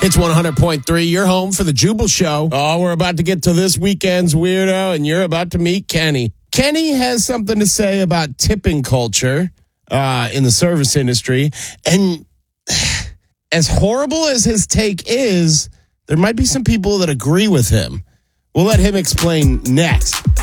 It's 100.3, your home for the Jubal Show. Oh, we're about to get to this weekend's weirdo, and you're about to meet Kenny. Kenny has something to say about tipping culture in the service industry. And as horrible as his take is, there might be some people that agree with him. We'll let him explain next.